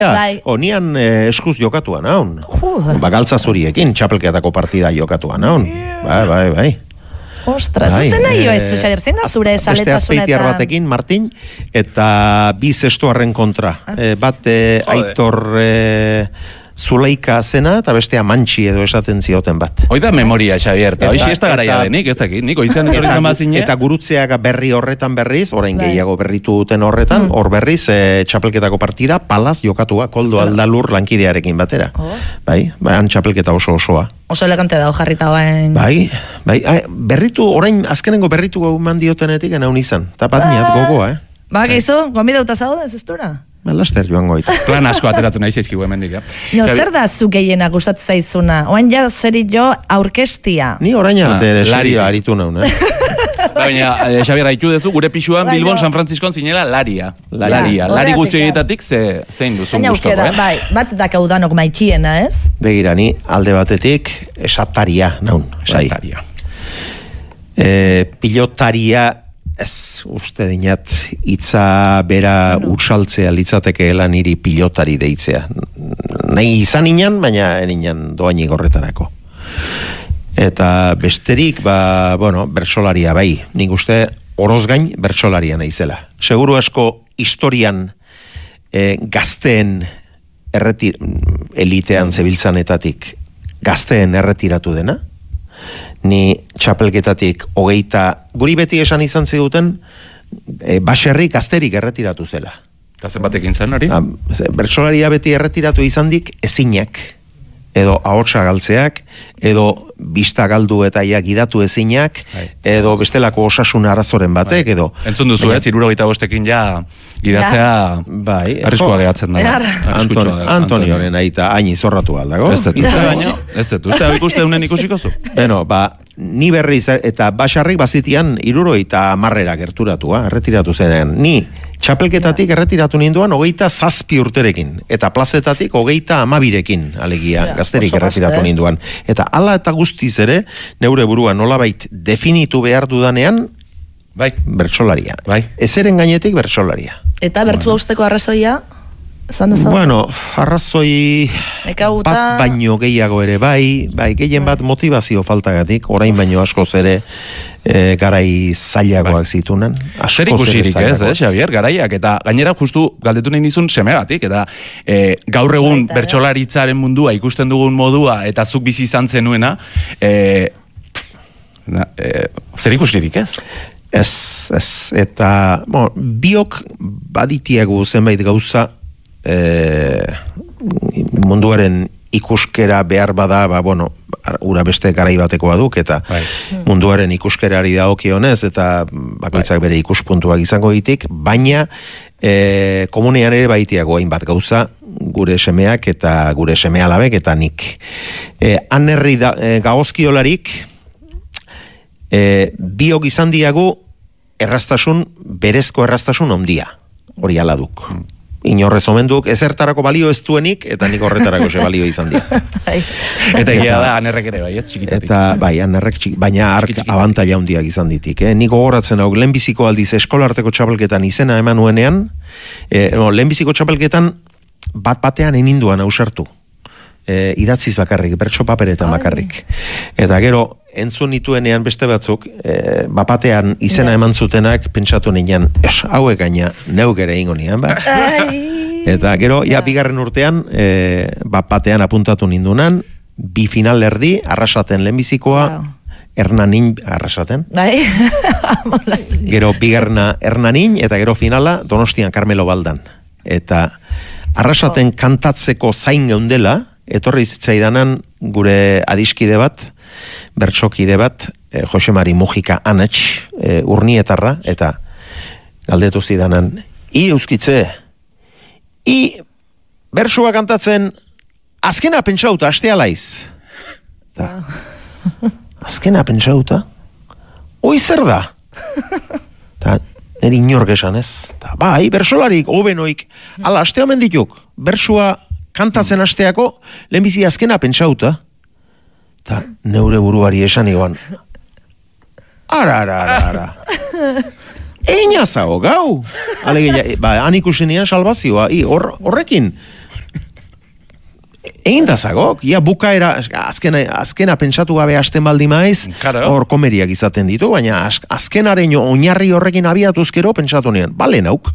Nian eskuz jokatua naun. Galtza zuriekin, txapelketako partida jokatua naun. Bai. Ostras, zuzen nahi jo ez, Xabier, zein da zure saletasunetan? Beste azpeitiar batekin, Martin, eta bi zestuarren kontra. Bat Aitor Zuleika zena, eta bestea Mantxi edo esaten zioten bat. Hoi da memoria, Xabier, eta hoixi ez da garaia denik, ez dakit, nik oizan izan bazine. Eta gurutzeak berri horretan berriz, orain gehiago berritu duten horretan, hor berriz, txapelketako partida, palaz jokatua, Koldo Aldalur lankidearekin batera. Bai, han txapelketa osoa. Oso elegante da, jarrita bain. Bai, berritu, orain azkenengo berritu gau mandiotenetik enaun izan, eta bat miat gogoa, Ba, gizu, gomidauta zaude, ez estura? Laster joango ita. Plan asko ateratu nahi zaizkigu hemendik, zer da zu gehiena gustatzen zaizuna? Oain ja zeri jo aurkestia. Ni orain arte laria aritu naun, Baina, Xabier, haitu dezu, gure pixuan Bilbon, San Franciscon zinela laria. Lari guzti horietatik zein duzun guztoko, Bai, bat dakaudanok maitxiena, ez? Begira, ni alde batetik esataria naun. Esataria. Pilotaria ez, uste dinat, itza bera utsaltzea litzatekeela niri pilotari deitzea. Nahi izan inan, baina eninan doainik horretarako. Eta besterik, bertsolaria bai. Nik uste oroz gain bertsolaria naizela. Seguru asko historian gazteen elitean zebiltzanetatik gazteen erretiratu dena. Ni txapelketatik guri beti esan izan ziguten baserri gazterik erretiratu zela. Eta zenbatekin zen hori? Bertsolaria beti erretiratu izandik ezinak, edo ahotsa galtzeak, edo bista galdu eta gidatu ezinak, edo bestelako osasun arazoren batek, edo... Entzun duzu, 75ekin ja gidatzea arriskua gehatzen da. Antonioren aita hain izorratu aldago. Ez dut, uste ikuste unen ikusiko zu? Beno, ni berriz, eta basarrik bazitian 70 gerturatua, erretiratu zenean. Ni txapelketatik erretiratu ninduan 27 urterekin, eta plazetatik 32rekin, alegia, gazterik erretiratu ninduan. Eta hala eta guztiz ere, neure burua nolabait definitu behar dudanean, bertsolaria. Ezeren gainetik bertsolaria. Eta bertzua usteko arrazoia? Bueno, arrazoi bat baino gehiago ere gehien bat motivazio faltagatik, orain baino askoz ere garai zailagoak zitunan. Zer ikusirik ez, Xabier, garaiak, eta gainera justu galdetu nahi nizun semegatik, eta gaur egun bertsolaritzaren mundua ikusten dugun modua, eta zuk bizi izan zenuena, zer ikusirik ez? Ez, eta biok baditiagu zenbait gauza munduaren ikuskera behar bada, ura beste garai bateko baduk, eta munduaren ikuskerari dagokionez, eta bakoitzak bere ikuspuntuak izango ditik, baina komunean ere baitiago hainbat gauza, gure semeak eta gure semealabek eta nik. Anerri gagozkiolarik, biok izan diagu berezko erraztasun ondia, hori aladuk. Inorrez omenduk, ezertarako balio ez duenik, eta nik horretarako ze balio izan dira. Eta egia da, anerrek ere bai, ez txikitatik. Eta anerrek baina abantaila handiak izan ditik. Nik gogoratzen hau, lehenbiziko aldiz eskolarteko txapelketan izena eman nuenean, lehenbiziko txapelketan batean eninduan ausartu. Idatziz bakarrik, bertso paperetan bakarrik. Eta gero, entzun nituenean beste batzuk, bapatean izena eman zutenak, pentsatu nian, hauek gaina, neuk ere ingo nian, Eta gero, bigarren urtean, bapatean apuntatu nindunan, bi final erdi, arrasaten lehenbizikoa, Hernanin arrasaten. Gero, bigarrena Hernanin, eta gero finala, Donostian Carmelo Baldan. Eta arrasaten kantatzeko zain geundela, etorri zitzaidanan gure adiskide bat, bertsokide bat, Jose Mari Mujika Anach, Urnietarra, eta galdetu zidanan, euskitze, bersua kantatzen, azkena pentsauta, astea laiz. Azkena pentsauta? Hoi zer da? Neri inork esan ez. Bai, bersolarik, hobenoik, ala, astea mendituk, bersua kantatzen asteako, lehenbizi azkena pentsauta, eta neure buruari esan iguan, ara. Eina zago, gau! Han ikusenean salvazioa, horrekin Egin da zagok, ja bukaera, azkena pentsatu gabe hasten baldi maiz, hor komeriak izaten ditu, baina azkenaren oinarri horrekin abiatuzkero pentsatu nien, bale nauk.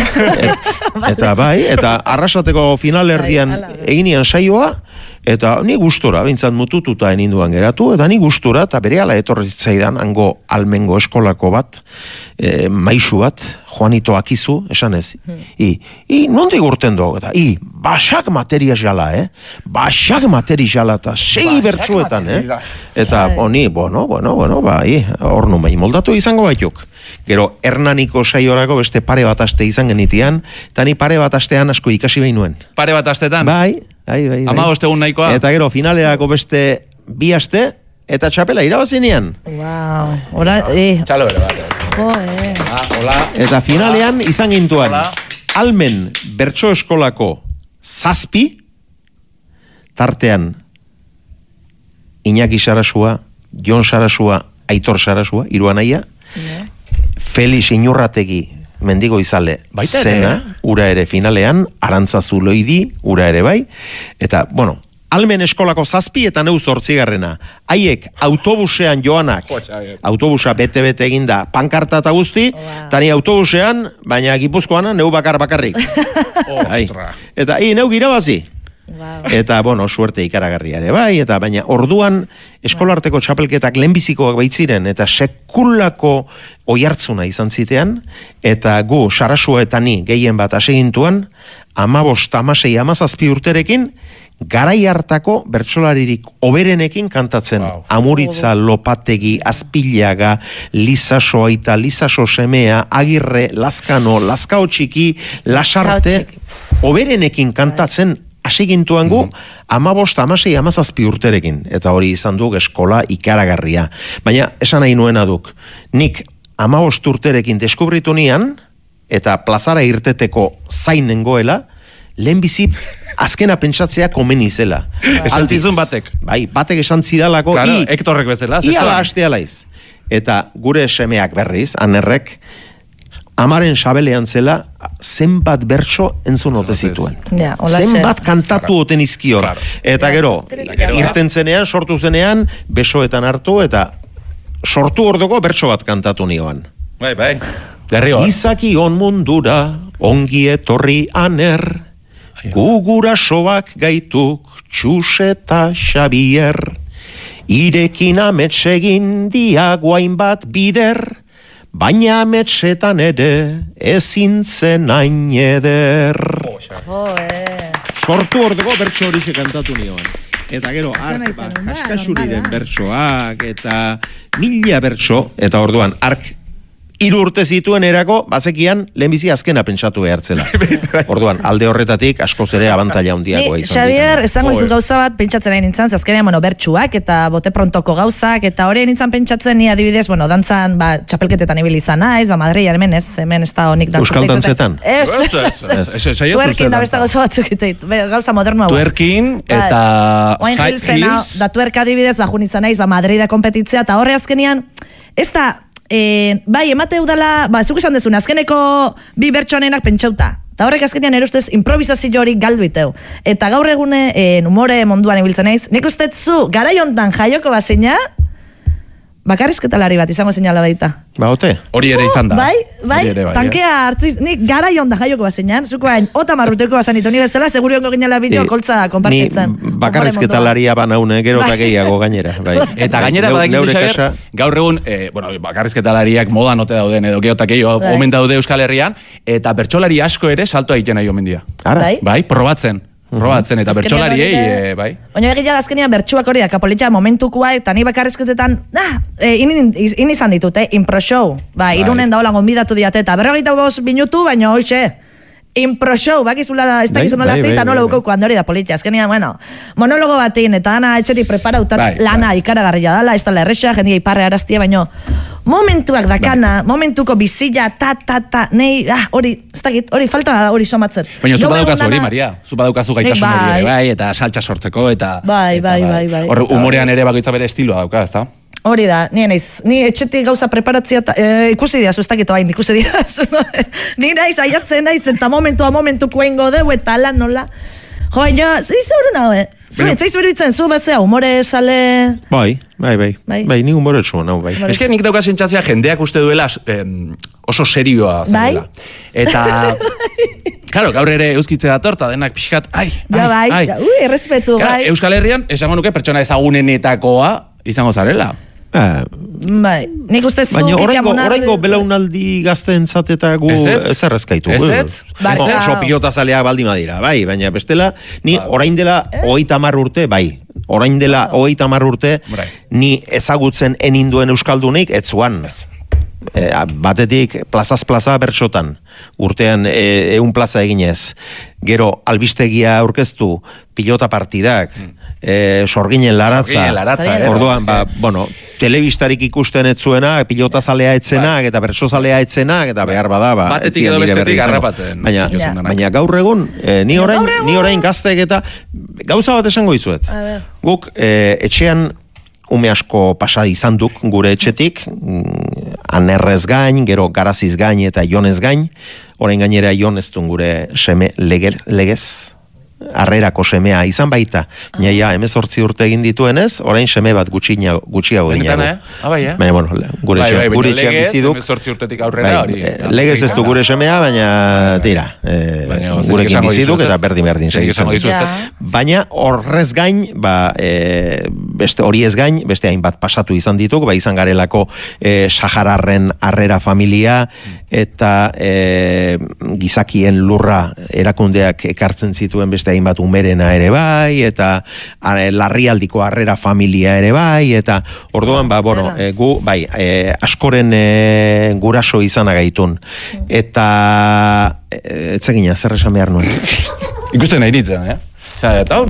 Eta bai, eta arrasateko finalerdian eginian saioa, eta ni gustora, bintzat mutututa eninduan geratu, eta ni gustora, eta berehala etorri zaidan, hango almengo eskolako bat, maisu bat, Juanito Akizu, esan ez, nondik urten dugu, eta basak materia jala, basak materia jala, eta 6 bertsuetan, eta honi, bueno, hor nun bai, moldatu izango baituk. Gero, Hernaniko saiorako beste pare bat aste izan genitian, eta ni pare bat astean asko ikasi behin nuen. Pare bat astetan? Bai. 15 egun nahikoa? Eta gero, finalerako beste 2 aste, eta txapela irabazinean. Wow. Txalo bere bat. Hola. Eta finalean izan gintuan, Almen bertso eskolako 7, tartean Iñaki Sarasua, Jon Sarasua, Aitor Sarasua, 3 anaia, Felix Inurrategi mendigo izale zena, ura ere finalean, Arantza Zuloidi, ura ere bai, eta, bueno, Almen eskolako 7 eta neu 8. Haiek autobusean joanak, autobusa bete-bete eginda, pankarta eta guzti, eta ni autobusean, baina Gipuzkoan neu bakarrik. Eta neu girabazi. Eta, bueno, suerte ikaragarria ere bai, eta baina orduan eskolarteko txapelketak lehenbizikoak baitziren, eta sekulako oihartzuna izan zitean, eta gu, Sarasua eta ni, gehien bat asegintuan, 15, 16, 17 urterekin, garai hartako bertsolaririk oberenekin kantatzen. Amuritza, Lopategi, Azpillaga, Lizaso Aita, Lizaso Semea, Agirre, Lazkano, Lazkao Txiki, Lasarte, oberenekin kantatzen asigintuan gu, 15, 16, 17 urterekin. Eta hori izan duk eskola ikaragarria. Baina, esan nahi nuena duk, nik 15 urterekin deskubritu nian, eta plazara irteteko zain nengoela, lehenbizi azkena pentsatzea komeni zela. Esan zizun batek. Bai, batek esan zidalako, Hektorrek bezala. Iala hastealaiz. Eta gure semeak berriz, anerrek, amaren sabelean zela, zenbat bertso entzun ote zituen. Zenbat kantatu oten izkior. Eta gero, irten zenean, sortu zenean, besoetan hartu, eta sortu ordoko bertso bat kantatu nioan. Bai. Izaki on mundura, ongi etorri aner, gugura soak gaituk, Txus eta Xabier, irekin ametsegin diaguain bat bider, baina ametsetan ere ezin zen hain eder. Sortu ordeko bertso hori kantatu nioan. Eta gero, Kaskasuriren bertsoak, eta 1000 bertso, eta orduan, 3 urte zituen erako, bazekian, lehenbizi azkena pentsatu behartzela. Orduan, alde horretatik, askoz ere abantaila handiagoa izan. Xabier, esango izut gauza bat, pentsatzen nahi nintzen, azkenean, bertsuak, eta bote prontoko gauzak, eta hori nintzen pentsatzen, ni adibidez, dantzan, txapelketetan ibili izan naiz, Madreia hemen ez da honik dantzatzen. Euskal dantzetan? Tuerkin da besta gauza batzuk iteit, gauza modernoa. Tuerkin, eta high heels. Da tuerka adibidez, bajun izan naiz, Madreida kompetitzea, eta horre azkenean, ez da, bai, emate udala, zuk esan dezuna, azkeneko 2 bertsoanenak pentsauta. Eta horrek azkenean erostez improvisazio hori galdu iteu. Eta gaur egune, umore munduan ibiltzen naiz, nik ustetzu, garai hontan jaioko baseina, bakarrizketalari bat izango seinala baita. Ote? Hori ere izan da. Bai, tankea hartziz, nik garai hontan jaioko baseina, zuko hain, 30 urteko bazanitu, ni bezala, seguru hongo ginela bideo koltza konpartitzen. Ni bakarrizketalaria banaune, gero eta gehiago gainera. Eta gainera badakizu Xabier, gaur egun, bakarrizketalariak modan ote dauden, edo geotak gehiago, omen daude Euskal Herrian, eta bertsolari asko ere salto egiten nahi omen dira. Bai, probatzen eta bertsolariei, bai. Oina egia da azkenean bertsuak hori da, kapolitxa momentukoa, eta ni bakarrizketetan, in izan ditut, impro show. Irunen daola gonbidatu diate, eta 45 minutu, baina hoxe, impro show, bakizula, ez dakizunala zeita nola ukauko handori da politxa. Azkenean, monologo batin, eta ana etxeri preparautat lana ikaragarria dala, ez dala erresa, jendia iparre araztia, baina momentuak dakana, momentuko bizila, nei, hori, ez dakit, hori falta hori somatzen. Baina zu badaukazu hori, Maria, zu badaukazu gaitasun hori, bai, eta saltsa sortzeko, eta... Bai. Hor, umorean ere bakoitza bere estiloa dauka, ez da? Hori da, ni etxetik gauza preparatzea, ikusi diazu, ez dakit oain, ikusi diazu, ni naiz, aiatzen naiz, eta momentuko eingo deu, eta lan nola. Jo, baina, zuru nahu, Zu, etzaiz beruditzen, zu bezea, humore sale... Bai, nik humore zuen, bai. Ez que nik dauka sentsazioa jendeak uste duela oso serioa zenuela. Eta... Claro, gaur ere euskitze dator, eta denak pixkat, errespetu, bai. Euskal Herrian, esango nuke pertsona ezagunenetakoa izango zarela. Bai, nik uste zu... Baina oraingo belaunaldi gazteentzat eta gu ezer ezkaitu. Oso pilota zalea baldin badira, bai, baina bestela, ni orain dela 30 urte, bai. Orain dela 30 urte, ni ezagutzen eninduen euskaldunik, etzuan. Batetik plazaz plaza bertsotan, urtean 100 plaza eginez, gero albistegia aurkeztu, pilota partidak, sorginen laratza, orduan, telebistarik ikusten etzuena, pilota zalea etzenak, eta bertso zalea etzenak, eta behar bada, batetik edo bestetik harrapatzen. Baina gaur egun, ni orain gazteek eta gauza bat esango izuet. Guk etxean ume asko pasa izan duk gure etxetik, anerrez gain, gero garaziz gain eta jonez gain, orain gainera joneztun gure seme legez, arrerako semea izan baita. Baina 18 urte egin dituenez, orain seme bat gutxiago eginago. Baina, gure etxean biziduk. 18 urtetik aurrera hori. Legez ez du gure semea, baina tira. Gurekin biziduk eta berdin segitzen. Baina horrez gain, beste hori ez gain, beste hainbat pasatu izan dituk, izan garelako Sahararren arrera familia, eta gizakien lurra erakundeak ekartzen zituen beste hainbat umerena ere bai, eta larrialdiko harrera familia ere bai, eta orduan, gu, askoren guraso izan agaitun. Eta, etzegina, zer esan behar nuen? Ikusten nahi ditzen, Hau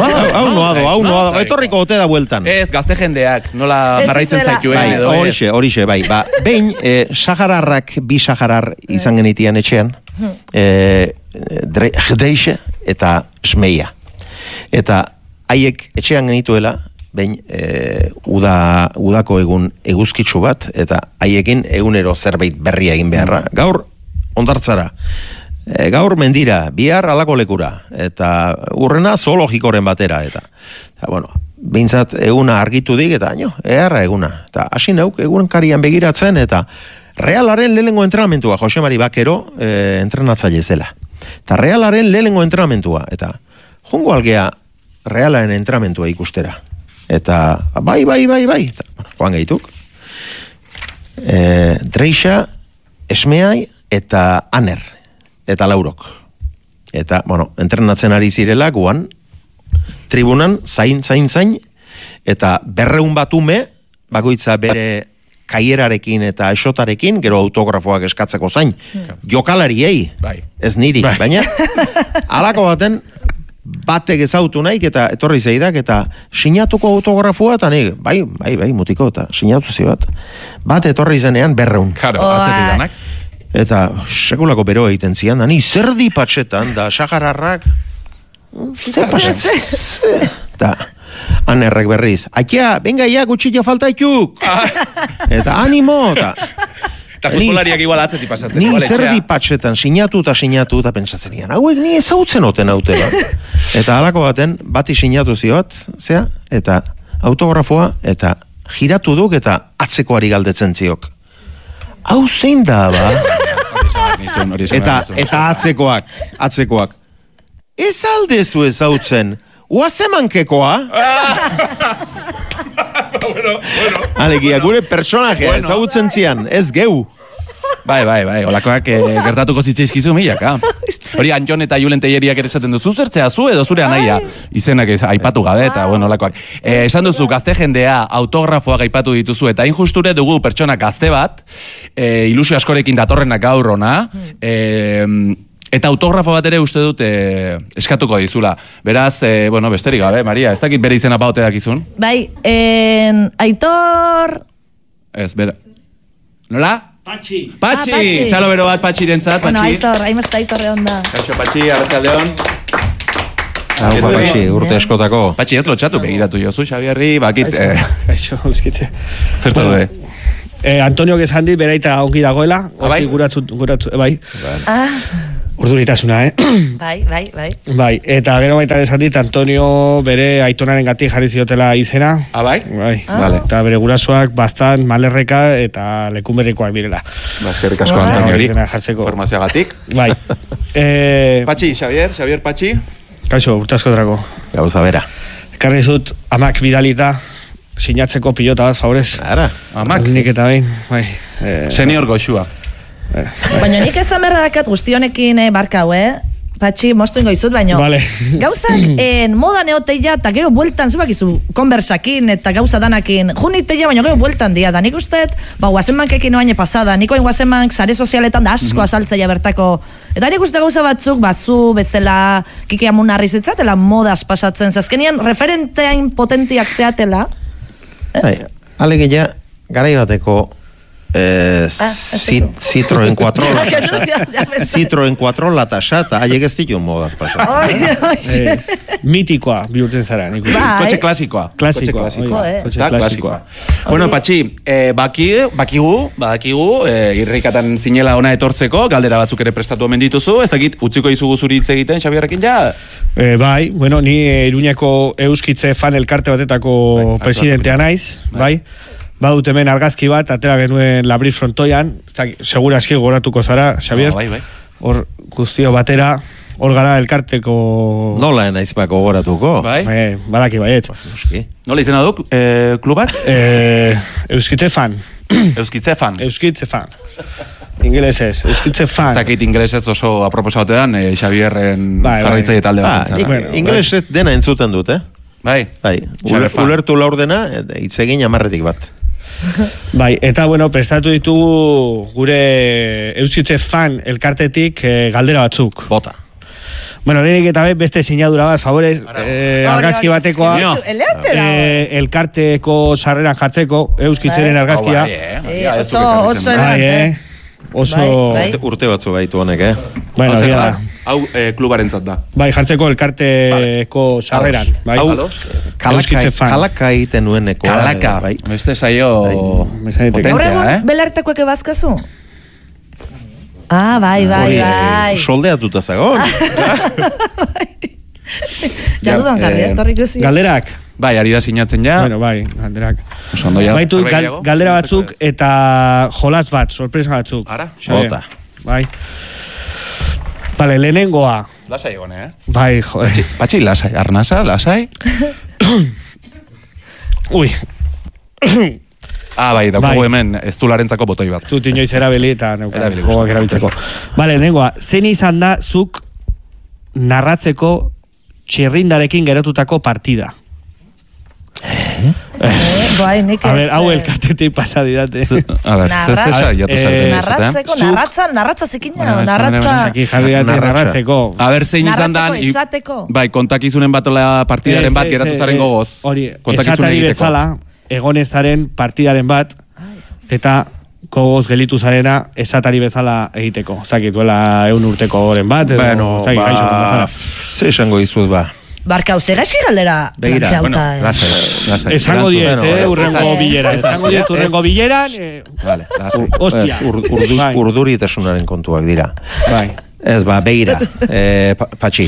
noado, etorriko ote da bueltan. Ez, gazte jendeak, nola jarraitzen zaituen edo. Horixe, bai. Behin, Sahararrak bi Saharar izan genitian etxean, Hdeixe eta Smeia. Eta haiek etxean genituela, behin udako egun eguzkitsu bat, eta haiekin egunero zerbait berria egin beharra. Gaur, ondartzara. Gaur mendira, bihar alako lekura, eta urrena zoologikoren batera, eta behintzat eguna argitu dik, eta eharra eguna. Eta hasi neuk egun karian begiratzen, eta Realaren lehenengo entrenamentua, Jose Mari Bakero entrenatzaile zela. Eta Realaren lehenengo entrenamentua, eta jongo algea Realaren entrenamentua ikustera. Eta bai, eta, joan gehituk. Dreixa, Esmeai eta Aner. Eta Laurok. Eta, entrenatzen ari zirela guan, tribunan, zain, eta 200 bat ume, bakoitza bere kaierarekin eta esotarekin, gero autografoak eskatzeko zain. Jokalariei, ez niri, baina, halako baten, batek ezautu naik, eta etorri zeidak, eta sinatuko autografoa, eta nik, bai, mutiko, eta sinatu zibat. Bat etorri zenean 200. Karo, atzetik danak. Eta sekulako beroa egiten zian, da ni zerdi patxetan, da Sahararrak, zer patxetan? Eta Anerrek berriz, aitea, venga ya, gutxillo falta itxuk! Eta animo, eta futbolariak igual atzetik pasatzen. Ni zerdi patxetan, sinatu, eta pentsatzen nian, hauek ni ezautzen oten haute bat. Eta halako baten, bati sinatu ziot, eta autografoa, eta giratu duk, eta atzekoari galdetzen ziok. Hau zein da, ba? Eta atzekoak. Ez aldezu ezautzen, uazemankekoa? Alegia, gure personaje ezautzen zian, ez geu. Bai, olakoak gertatuko zitzaizkizu milaka. Hori, Antion eta Julen Telleriak ere esaten duzu, zertzea zu edo zure anaia izenak aipatu gabe, eta olakoak. Esan duzu, gazte jendea autografoak aipatu dituzu, eta injusture dugu pertsona gazte bat, ilusio askorekin datorrenak gaur ona, eta autografo bat ere uste dut eskatuko dizula. Beraz, besterik gabe, Maria, ez dakit bere izena baute dakizun? Bai, Aitor... Ez, bera... Nola? Patxi! Txalo bero bat Patxirentzat, Patxi. Bueno, Aitor, haimazta Aitor egonda. Kaixo, Patxi, arratsaldeon. Patxi, urte eskotako. Patxi, ez lotxatu begiratu jozu, Xabierri, bakit... Kaixo, euskite. Zertu dude? Antonio Gezandi, beraita ongi dagoela. Bai? Guratzu, bai. urduritasuna, Bai. Bai, eta gero baita esan dit, Antonio bere aitonaren gati jarri ziotela izena. Bai? Bai. Vale. Eta bere gurasoak bastan malerreka eta lekunberrikoak direla. Eskerrik asko Antoniori, formazioagatik. Bai. Patxi, Xavier Patxi. Kaixo, urtasko drago. Gauza bera. Ekarri zut, amak bidalita, sinatzeko pilota bat, favorez. Ara. Amak. Nik eta behin, bai. Senior goxua. Baina nik esan berra dakat guztionekin barkau, Patxi, moztu ingo izut, baina vale. Gauzak modan eoteia eta gero bueltan, zubak izu, konbersakin eta gauza danakin, juniteia, baina gero bueltan dia, da nik usteet, guazenbankekin oaine pasada, niko guazenbank sare sozialetan da asko azaltzeia bertako, eta nik uste gauza batzuk, bazu, bezala, Kike Amunarri zitzatela modaz pasatzen, zazkenian referenteain potentiak zeatela, ez? Alegia, garai bateko Citroen 4 Citroen 4 latasa eta haiek ez ditu modaz pasa. Mitikoa bihurtzen zara. Kotxe klasikoa. Klasikoa. Bueno, Patxi, bakigu, irrikatan zinela ona etortzeko, galdera batzuk ere prestatu omen dituzu, ez dakit utziko izugu zuri hitz egiten, Xabierrekin ja? Bai, bueno, ni Iruñako Euskitze fan elkarte batetako presidentea naiz, bai? Badut hemen argazki bat, atera genuen Labrit frontoian, segura aski goratuko zara, Xavier. Bai. Hor guztio batera, hor gara elkarteko... Nola naiz bako goratuko? Bai. Badaki baiet. Nola izena duk, klubak? Euskitze fan. Euskitze fan. Ingelesez, Euskitze fan. Ez dakit ingelesez oso aproposa batean, Xavierren jarraitzaile talde bat. Ingelesez dena entzuten dut, Bai. Ulertu laurdena, itzegin 10 bat. Bai, eta bueno, prestatu ditugu gure Euskitze fan elkartetik galdera batzuk. Bota. Bueno, lehenik eta beste sinadura bat, favorez, argazki batekoa, elkarteko sarreran jartzeko, Euskitzeren argazkia. Oso elarte. Urte batzu baitu honek, Bueno, hau klubarentzat da. Bai, jartzeko elkarteko sarreran. Hau, kalaka egiten nueneko. Kalaka, beste saio potentea, Gaur egun belartekoek ebazkazu? Bai. Soldeatuta zagon. Ja dudan garri, torrik uzi. Galderak? Bai, ari da sinatzen ja. Bueno, bai, galderak. Baitu galdera batzuk eta jolas bat, sorpresa batzuk. Ara? Bota. Bai. Vale, lehenengoa. Lasai egon, Bai, joder. Patxi, lasai. Arnasa, lasai. Ui. Bai, daukagu hemen eztularentzako botoi bat. Zut inoiz erabili eta gogak erabiltzeko. Vale, lehenengoa. Zen izan da zuk narratzeko txirrindarekin gerotutako partida? Bai, nik ez... A ver, hau elkartetik pasadidate. A ver, zesa jatu zareten. Narratza zekina, narratza... Narratzeko. A ver, zein izan da... Bai, kontakizunen batola partidaren bat geratu zaren gogoz. Hori, esatari bezala, egonezaren partidaren bat, eta gogoz gelitu zarena esatari bezala egiteko. Zaki, duela 100 urteko oren bat, bueno, ze esango izuz, Barkau, segaizki galdera planteauta. Lasai. Esango diet, urrengo bileran. Esango diet, urrengo bileran. Ostia. Urduritasunaren kontuak dira. Bai. Ez, begira. Patxi.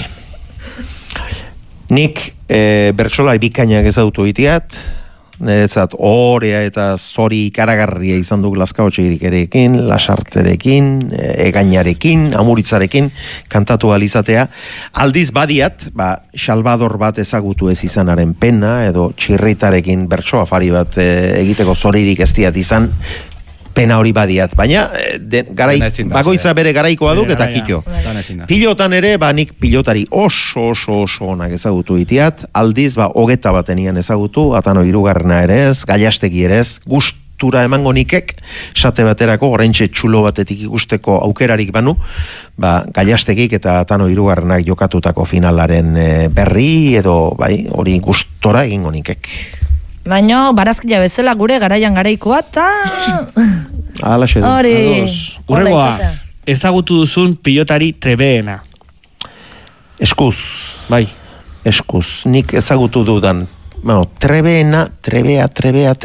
Nik bertsolari bikainak ezautu itiat, niretzat orea eta zori ikaragarria izan duk Lazkaotxeirikerekin, Lasarterekin, Egainarekin, Amuritzarekin kantatu alizatea. Aldiz badiat, Salvador bat ezagutu ez izanaren pena, edo txirritarekin bertso afari bat egiteko zoririk ez diat izan, pena hori badiat, baina bakoitza bere garaikoa duk eta kito. Pilotan ere, nik pilotari oso onak ezagutu itiat, aldiz 20 batenian ezagutu, atano 3 ere ez, Gallastegi ere ez, gustura emango nikek, sate baterako, oraintxe txulo batetik ikusteko aukerarik banu, Gallastegik eta atano 3 jokatutako finalaren berri, edo hori gustora egingo nikek. Baina, barazkila bezala gure garaian garaikoa, eta... Alaxe du. Urrengoa, ezagutu duzun pilotari trebeena. Eskuz. Bai. Eskuz. Nik ezagutu dudan. Bueno, trebea. Trebeena.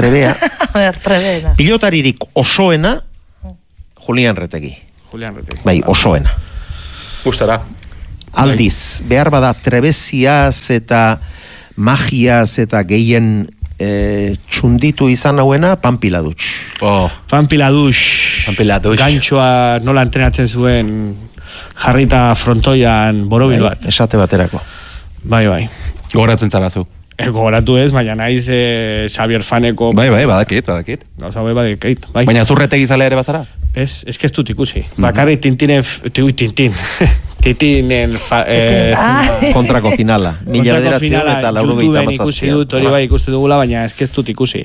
Pilotaririk osoena, Julian Retegi. Bai, osoena. Gustara. Aldiz, behar bada trebeziaz eta magiaz eta gehien txunditu izan hauena Pampiladutx. Pampiladutx. Gantxoa nola entrenatzen zuen jarrita frontoian borobil bat. Esate baterako. Bai. Gogoratzen zarazu. Gogoratu ez, baina naiz Xavier Faneko... Bai, badakit. Gauza badakit, bai. Baina zurretegi zale ere bazara? Ez que ez dut ikusi. Bakarri Tintinen kontrako finala. Mila bederatzen eta YouTubeen ikusi dut, hori bai ikusten dugula, baina ez dut ikusi.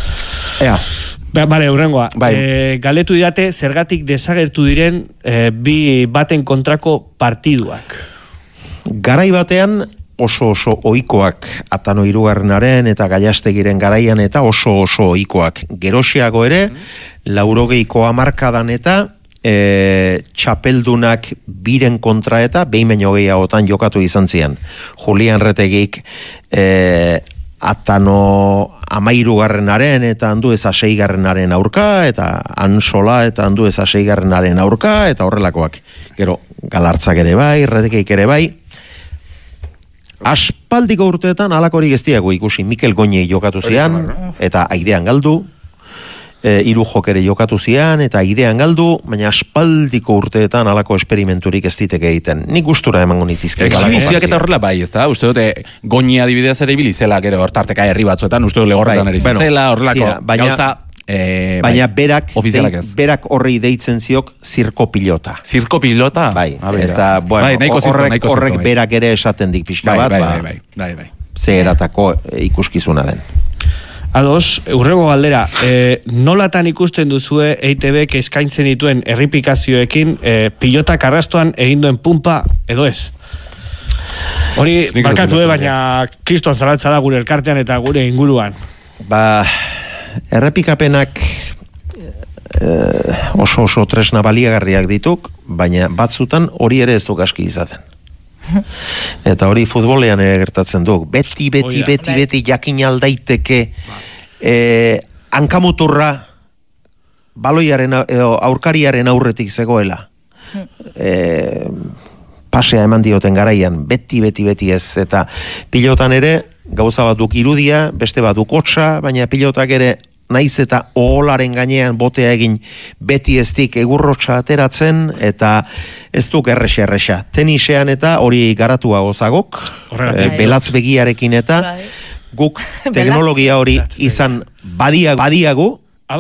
Bale, urrengoa. Galdetu didate, zergatik desagertu diren bi baten kontrako partiduak. Garai batean oso ohikoak Atano hirugarrenaren eta Gallastegiren garaian eta oso ohikoak. Gerosiago ere, 80ko hamarkadan eta txapeldunak biren kontra eta behin baino gehiagotan jokatu izan zian. Julian Retegik Atano 13garrenaren eta Andueza 6garrenaren aurka, eta Ansola eta Andueza 6garrenaren aurka, eta horrelakoak. Gero, Galartzak ere bai, Retegik ere bai. Aspaldiko urteetan alakorik ez diago ikusi. Mikel Goñi jokatu zian, eta Aidean galdu. Hiru jokere jokatu zian, eta Aidean galdu, baina aspaldiko urteetan alako esperimenturik ez diteke egiten. Nik gustura emango nitizke. Exhibiziak eta horrela bai, ez da? Uste dute Goñi adibidez ere ibilizela, gero hortarteka herri batzuetan, uste dute legorretan ere izatzela, horrelako gauza... Baina berak horri deitzen ziok zirko pilota. Zirko pilota? Bai, eta horrek berak ere esaten dik pixka bat. Bai. Ze eratako ikuskizuna den. Ados, urrego galdera, nolatan ikusten duzue EITBek eskaintzen dituen errepikazioekin pilotak arrastoan eginduen pumpa edo ez? Hori, barkatu baina kriston zalatza da gure elkartean eta gure inguruan. Errepikapenak oso tresna baliagarriak dituk, baina batzutan hori ere ez duk aski izaten. Eta hori futbolean ere gertatzen duk. Beti jakin aldaiteke hankamuturra baloiaren edo aurkariaren aurretik zegoela. Pasea eman dioten garaian, beti ez, eta pilotan ere gauza bat duk irudia, beste bat duk hotza, baina pilotak ere naiz eta oholaren gainean botea egin beti eztik egurrotxa ateratzen, eta ez duk errexa. Tenisean eta hori garatua gozagok, belatz begiarekin eta guk teknologia hori izan badiagu,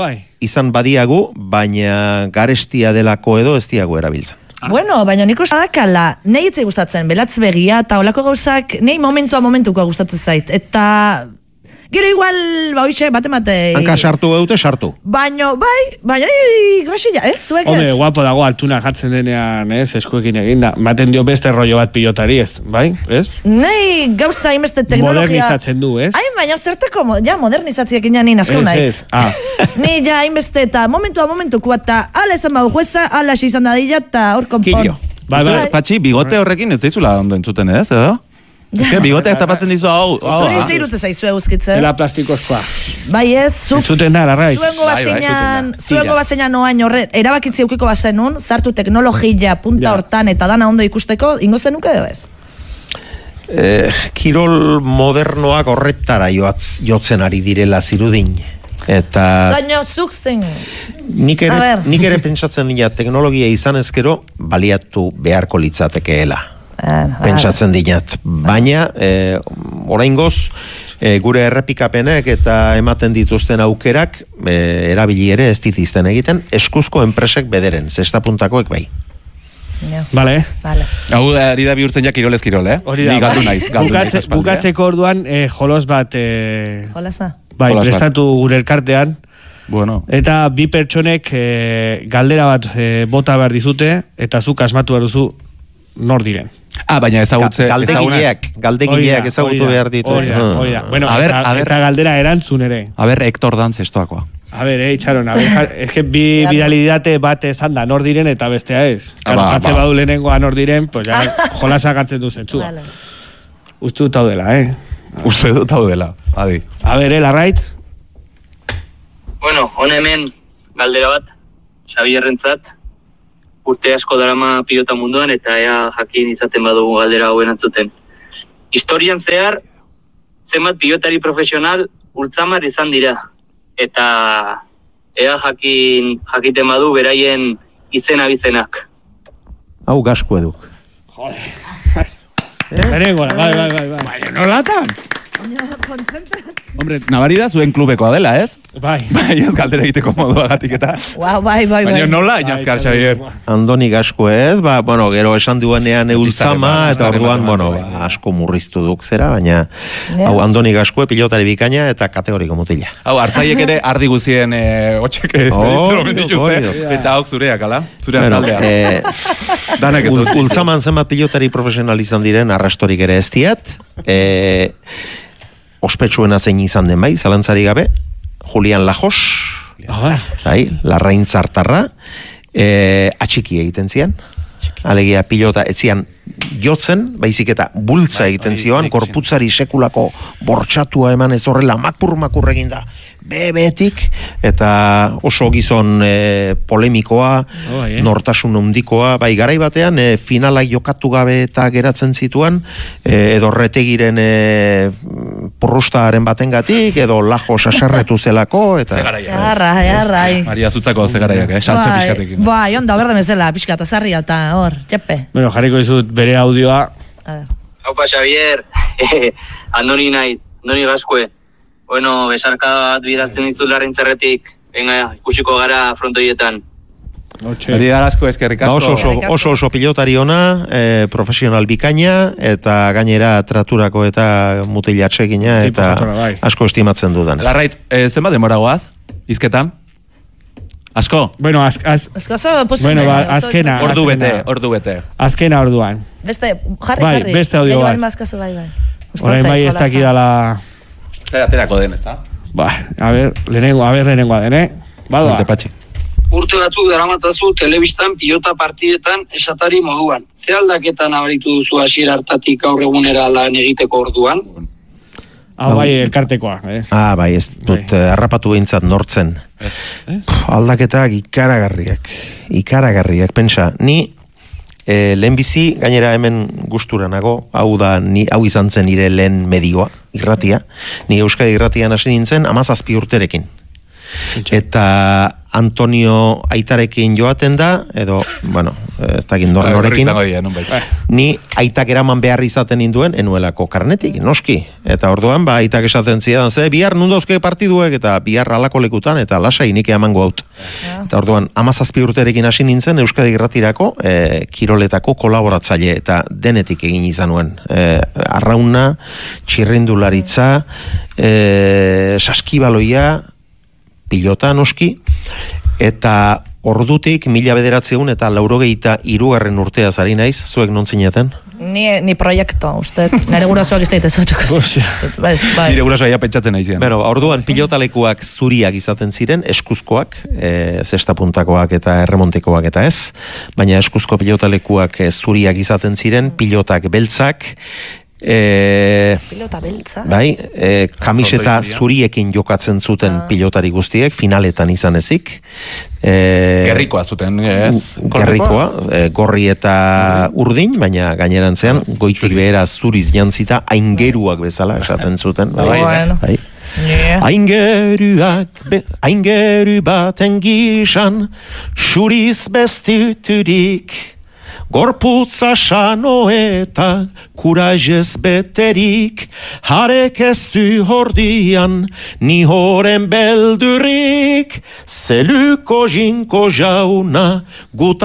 baina garestia delako edo ez diago erabiltzen. Bueno, baina nik uste dakala, nahi itzai gustatzen, belatz begia eta olako gauzak, nahi momentuko gustatzen zait. Eta gero igual, hoxe, bate. Hanka sartu beute, sartu. Baina grasilla, ez? Zuek ez? Home, guapo dago altuna jartzen denean, ez? Eskuekin eginda. Maten dio beste rollo bat pilotari, ez? Bai, ez? Nahi gauza hainbeste teknologia... Modernizatzen du, ez? Baina zertako, modernizatziak ina nien asko naiz. Ni ja hainbeste eta momentuko eta ala esan bau jueza, ala izan dadila eta hor konpon. Killo. Patxi, bigote horrekin ez daizula ondo entzuten, ez? Edo? Bigoteak tapatzen dizu hau. Zuri zeirute zaizu euskitzen. Dela plastikozkoa. Bai ez, zuten da, larrai. Zuengo bazinan oain horre, erabakitzi eukiko bazenun, zartu teknologia punta hortan eta dana ondo ikusteko, ingo zenuke edo ez? Kirol modernoak horretara jotzen ari direla zirudin. Eta... Daino, zuk zen. Nik ere pentsatzen dira teknologia izan ezkero, baliatu beharko litzatekeela. Pentsatzen dinat, baina oraingoz gure errepikapenek eta ematen dituzten aukerak erabili ere ez dituzten egiten eskuzko enpresek bederen, zestapuntakoek bai. Vale. Hau ari da bihurtzen ja kirolez kirol, Ni galdu naiz. Bukatzeko orduan jolos bat jolasa? Bai, prestatu gure elkartean. Bueno. Eta bi pertsonek galdera bat bota behar dizute eta zuk asmatu behar duzu nor diren. Baina ezagutze... Galdegileak ezagutu behar ditu. Bueno, eta galdera erantzun ere. Hector Danz estoakoa. Itxaron, bi viralidate bat esan da nor diren eta bestea ez. Atze badu lehenengoa nor diren, pues ya jolasa gatzen du zentzua. Uste dut hau dela, Uste dut hau dela, adi. Larrait? Bueno, hone hemen galdera bat, Xabierrentzat. urte asko darama pilota munduan, eta ea jakin izaten badugu galdera hauen antzuten. Historian zehar, zenbat pilotari profesional ultzamar izan dira. Eta ea jakiten badu beraien izena-bizenak. Hau gasko eduk. Joder. Bai. Baina nolatan? Konzentratzen. Hombre, nabari da zuen klubekoa dela, ez? Bai, ez galdera egiteko moduagatik eta... Bai. Baina nola, Inazkar, Xavier? Andoni gasko ez, gero esan duenean eultzama, eta orduan, asko murriztu duk zera, baina hau Andoni gasko pilotari bikaina eta kategoriko mutila. Hau, hartzaiek ere ardi guzien otxek eta hau zureak, ala? Zureak taldea. Ultzaman zenbat pilotari profesional izan diren, arrastorik ere ez diat, ospetsuena zein izan den bai, zalantzari gabe, Julian Lajos, Larrain Zartarra, atxiki egiten zian, alegia pilota etzian jotzen, baizik eta bultza egiten zioan, korputzari sekulako bortxatua eman ez horrela makur egin da, bebetik, eta oso gizon polemikoa, nortasun handikoa, bai garai batean finalak jokatu gabe eta geratzen zituan, edo retegiren porrustaren batengatik, edo Lajos aserretu zelako, eta... Jarrai. Maria Zutzako zegaraiak, saltze pixkatekin. Bai, onda, berde mezela, pixkata zarria eta hor, jepe. Bueno, jarriko dizut bere audioa. Haupa, Xavier, Andoni Gaskue. Bueno, besarka bat bidaltzen ditut larren terretik, venga, ikusiko gara frontoietan. Hori da asko, eskerrik asko. Oso pilotari ona, profesional bikaina, eta gainera traturako eta mutilatxegina, eta asko estimatzen dudan. Larraitz, zenbat demoragoaz, izketan? Asko? Bueno, azkena. Ordu bete. Azkena orduan. Beste, jarri. Beste audio bat. Orain bai ez dakidala... Zer aterako den, ez da? A ver, lehenengoa den, Badoa. Urte batzuk daramatazu telebistan pilota partidetan esatari moduan. Ze aldaketan abaritu duzu hasiera hartatik gaur egunera lan egiteko orduan? Bai, elkartekoa. Bai, ez dut harrapatu behintzat nortzen. Aldaketak ikaragarriak, pentsa. Ni lehenbizi, gainera hemen gustura nago, hau izan zen nire lehen medioa, irratia. Ni Euskadi irratian hasi nintzen 17 urterekin. Eta Antonio aitarekin joaten da, edo, ez dakit norekin, ni aitak eraman behar izaten ninduen, enuelako karnetik, noski. Eta orduan, aitak esaten zidan, bihar nundauzke partiduek, eta bihar alako lekutan, eta lasai nik emango haut. Eta orduan, 17 urterekin hasi nintzen, Euskadi irratirako, kiroletako kolaboratzaile, eta denetik egin izan nuen. Arrauna, txirrindularitza, saskibaloia, pilota noski, eta ordutik 1993 eta 93 urtea zari naiz, zuek non zineten? Ni proiektu, uste, nire gurasoak ez daite zautuko. Nire gurasoak pentsatzen nahi ziren. Orduan pilotalekuak zuriak izaten ziren, eskuzkoak, zestapuntakoak eta erremontekoak eta ez, baina eskuzko pilotalekuak zuriak izaten ziren, pilotak beltzak, pilota beltza? Bai, kamiseta zuriekin jokatzen zuten pilotari guztiek, finaletan izan ezik. Gerrikoa zuten, ez? Gerrikoa, gorri eta urdin, baina gainerantzean, goitik behera zuriz jantzita, aingeruak bezala esaten zuten. Bai. Aingeru baten gisan, suriz bestiturik, gorputza sano eta kurajez beterik, harek ez du hordian, ni horen beldurik, zeluko jinko jauna, guta